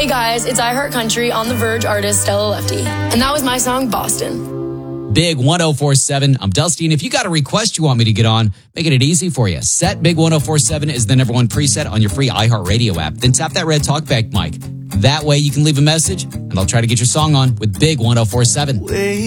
guys, it's I Heart Country on The Verge artist Stella Lefty. And that was my song, Boston. Big 1047. I'm Dusty, and if you got a request you want me to get on, making it easy for you. Set Big 1047 is the number one preset on your free iHeartRadio app. Then tap that red talkback mic. That way you can leave a message, and I'll try to get your song on with Big 1047.